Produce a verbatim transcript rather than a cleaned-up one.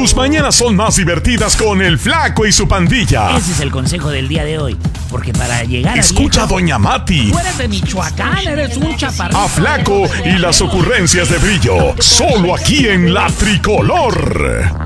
Tus mañanas son más divertidas con el Flaco y su pandilla. Ese es el consejo del día de hoy. Porque para llegar a Escucha a viejo, Doña Mati. tú eres de Michoacán, eres un chaparrito. A Flaco y las ocurrencias de Brillo. Solo aquí en La Tricolor.